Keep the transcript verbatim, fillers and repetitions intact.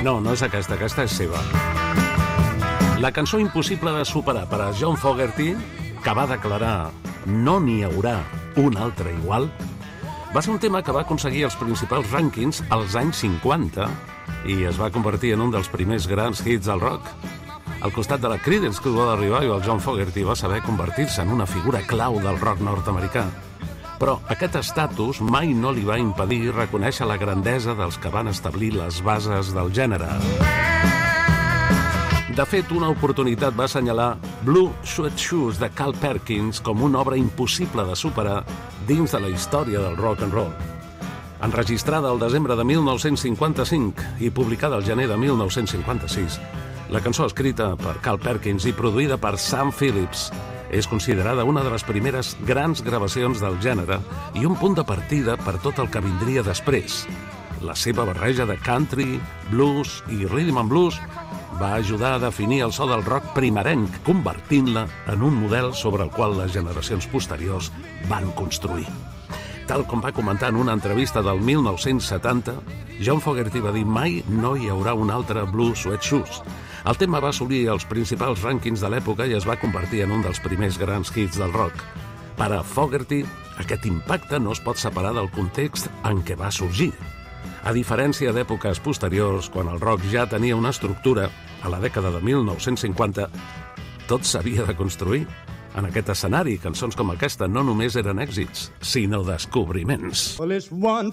No, no és aquesta, aquesta és seva. La cançó impossible de superar per a John Fogerty, que va declarar no n'hi haurà un altre igual, va ser un tema que va aconseguir els principals rànquings als anys cinquanta i es va convertir en un dels primers grans hits del rock. Al costat de la Creedence Clearwater Revival, John Fogerty va saber convertir-se en una figura clau del rock nord-americà. Però aquest estatus mai no li va impedir reconèixer la grandesa dels que van establir les bases del gènere. De fet, una oportunitat va assenyalar Blue Suede Shoes de Carl Perkins com una obra impossible de superar dins de la història del rock and roll. Enregistrada el desembre de mil nou-cents cinquanta-cinc i publicada el gener de mil nou-cents cinquanta-sis, la cançó escrita per Carl Perkins i produïda per Sam Phillips és considerada una de les primeres grans gravacions del gènere i un punt de partida per tot el que vindria després. La seva barreja de country, blues i rhythm and blues va ajudar a definir el so del rock primerenc, convertint-la en un model sobre el qual les generacions posteriors van construir. Tal com va comentar en una entrevista del mil nou-cents setanta, John Fogerty va dir mai no hi haurà un altre Blue Suede Shoes. El tema va assolir els principals rànquings de l'època i es va convertir en un dels primers grans hits del rock. Per a Fogerty, aquest impacte no es pot separar del context en què va sorgir. A diferència d'èpoques posteriors, quan el rock ja tenia una estructura, a la dècada de mil nou-cents cinquanta, tot s'havia de construir. En aquest escenari, cançons com aquesta no només eren èxits, sinó descobriments. Well, it's one